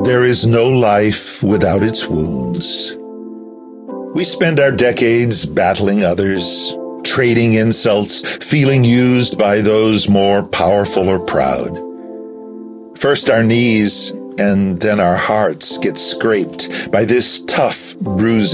There is no life without its wounds. We spend our decades battling others, trading insults, feeling used by those more powerful or proud. First our knees and then our hearts get scraped by this tough, bruising